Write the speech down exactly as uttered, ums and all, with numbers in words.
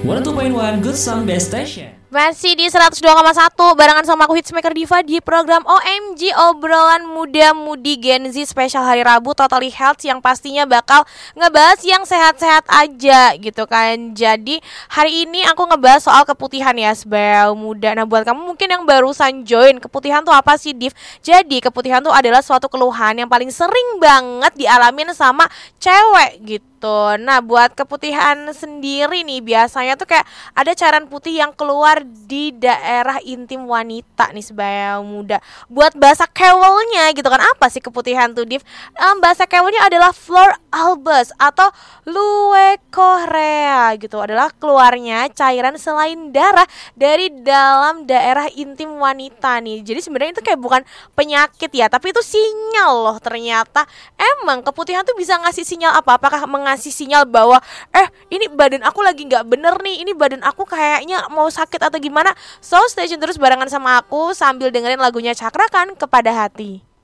seratus dua koma satu Good Song Best Station. Masih di seratus dua koma satu barengan sama aku Hitsmaker Diva di program O M G Obrolan Muda Mudi Gen Z spesial hari Rabu Totally Health yang pastinya bakal ngebahas yang sehat-sehat aja gitu kan. Jadi hari ini aku ngebahas soal keputihan ya sebel muda. Nah buat kamu mungkin yang barusan join, keputihan tuh apa sih Div? Jadi keputihan tuh adalah suatu keluhan yang paling sering banget dialamin sama cewek gitu. Nah buat keputihan sendiri nih biasanya tuh kayak ada cairan putih yang keluar di daerah intim wanita nih sebaya muda. Buat bahasa kewelnya gitu kan, apa sih keputihan tuh Div? Um, bahasa kewelnya adalah flor albus atau leukorea gitu. Adalah keluarnya cairan selain darah dari dalam daerah intim wanita nih. Jadi sebenarnya itu kayak bukan penyakit ya, tapi itu sinyal loh ternyata. Emang keputihan tuh bisa ngasih sinyal apa? Apakah mengasih sinyal bahwa eh ini badan aku lagi nggak bener nih, ini badan aku kayaknya mau sakit atau gimana? So stay tune terus barengan sama aku sambil dengerin lagunya Cakrakan Kepada Hati.